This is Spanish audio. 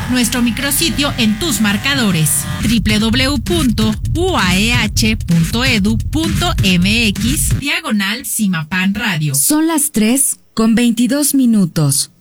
nuestro micrositio en tus marcadores www.uaeh.edu.mx/Cimapan Radio. Son las 3:22.